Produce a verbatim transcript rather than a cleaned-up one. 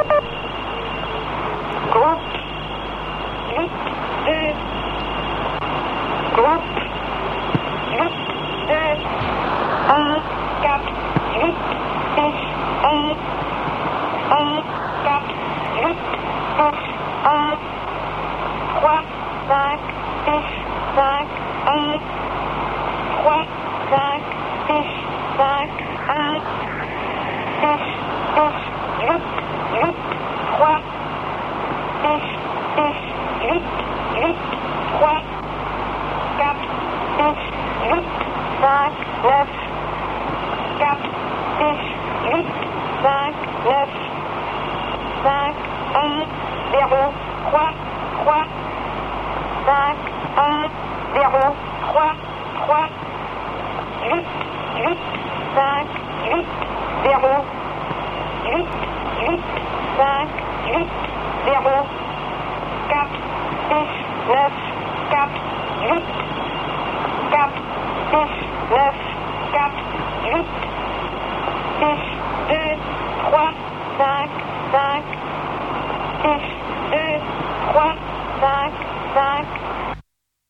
Groupe huit deux. Groupe huit deux. un, quatre, huit, six, un. un, quatre, huit, six, un. trois, cinq, six, cinq, un. trois, cinq, six, cinq, un. six, six, huit, huit, trois. six, six, huit, huit, trois. quatre, six, huit, cinq, neuf. quatre, six, huit, cinq, neuf. cinq, un, zéro, trois, trois. cinq, un, zéro, trois, trois. huit, huit, cinq, huit, zéro. huit, huit, cinq, huit, zéro. quatre, six, neuf, quatre, huit. quatre, six, neuf, quatre, huit. six, deux, trois, cinq, cinq. six, deux, trois, cinq, cinq.